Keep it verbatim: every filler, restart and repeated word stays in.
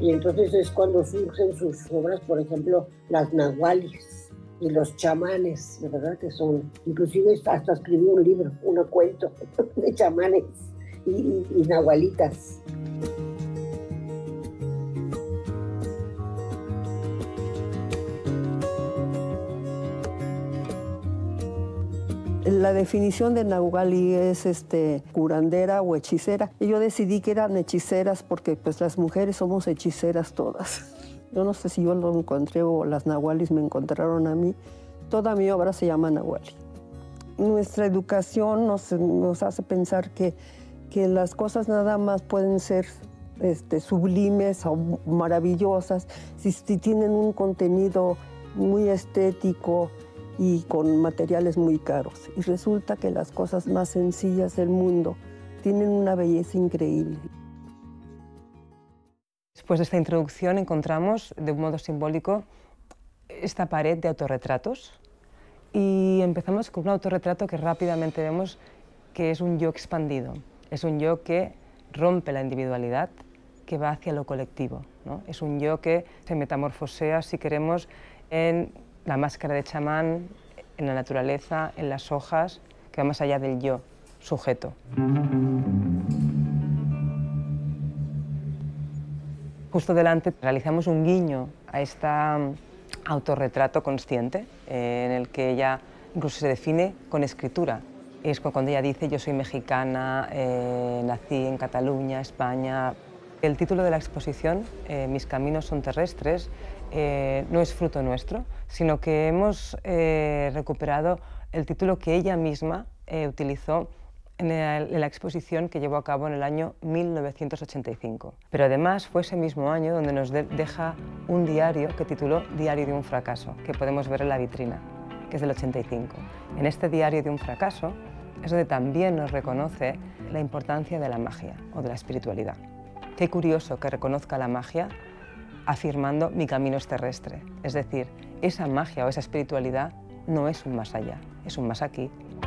Y entonces es cuando surgen sus obras, por ejemplo, las nahuales y los chamanes, de verdad que son, inclusive hasta escribió un libro, un cuento de chamanes y, y, y nahualitas. La definición de Nahuali es este, curandera o hechicera. Y yo decidí que eran hechiceras porque pues, las mujeres somos hechiceras todas. Yo no sé si yo lo encontré o las nahualis me encontraron a mí. Toda mi obra se llama Nahuali. Nuestra educación nos, nos hace pensar que, que las cosas nada más pueden ser este, sublimes o maravillosas si, si tienen un contenido muy estético y con materiales muy caros. Y resulta que las cosas más sencillas del mundo tienen una belleza increíble. Después de esta introducción encontramos, de un modo simbólico, esta pared de autorretratos y empezamos con un autorretrato que rápidamente vemos que es un yo expandido, es un yo que rompe la individualidad, que va hacia lo colectivo, ¿no? Es un yo que se metamorfosea, si queremos, en la máscara de chamán, en la naturaleza, en las hojas, que va más allá del yo, sujeto. Justo delante realizamos un guiño a este autorretrato consciente, eh, en el que ella incluso se define con escritura. Es cuando ella dice: yo soy mexicana, eh, nací en Cataluña, España. El título de la exposición, eh, Mis caminos son terrestres, eh, no es fruto nuestro, sino que hemos eh, recuperado el título que ella misma eh, utilizó en, el, en la exposición que llevó a cabo en el año mil novecientos ochenta y cinco. Pero además fue ese mismo año donde nos de, deja un diario que tituló Diario de un fracaso, que podemos ver en la vitrina, que es del ochenta y cinco. En este Diario de un fracaso es donde también nos reconoce la importancia de la magia o de la espiritualidad. Qué curioso que reconozca la magia afirmando mi camino es terrestre, es decir, esa magia o esa espiritualidad no es un más allá, es un más aquí.